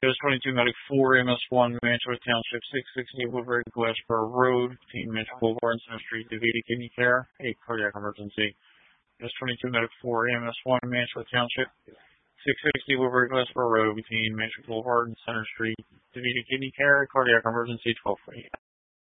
US 22 Medic 4, MS1, Mantua Township, 660 Woodbury, Glassboro Road, Team Mantua Boulevard, Center Street, DeVita Kidney Care, a cardiac emergency. US 22 Medic 4, MS1, Mantua Township, 660 Woodbury, Glassboro Road, between Mantua Boulevard and Center Street, DeVita Kidney Care, a cardiac emergency, 1248.